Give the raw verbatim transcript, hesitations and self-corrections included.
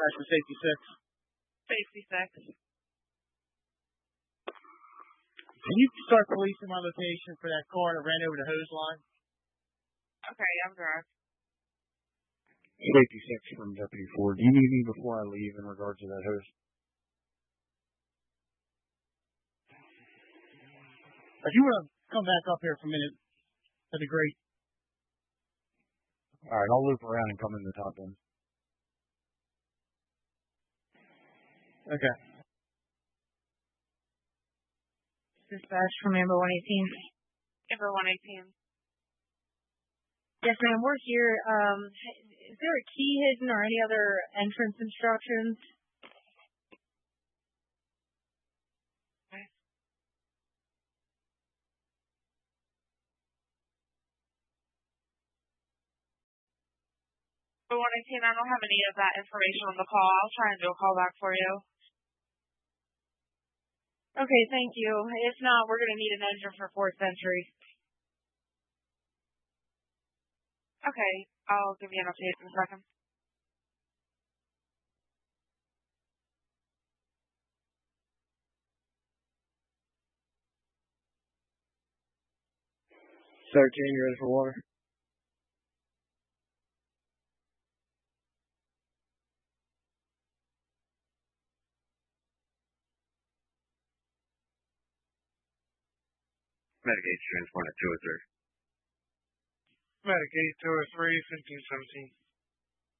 dispatch for safety six. Safety six. Can you start policing my location for that car that ran over the hose line? Okay, I'm driving. Safety six from Deputy Ford. Do you need me before I leave in regards to that hose? If you want to come back up here for a minute, that'd be great. All right, I'll loop around and come in the top end. Okay. Dispatch from Amber one eighteen. Amber one eighteen. Yes, ma'am, we're here. Um, is there a key hidden or any other entrance instructions? Amber one eighteen, I don't have any of that information on the call. I'll try and do a call back for you. Okay, thank you. If not, we're going to need an engine for fourth Century. Okay, I'll give you an update in a second. thirteen, you ready for water? Medicaid transport at two oh three. Medicaid two oh three, fifteen seventeen.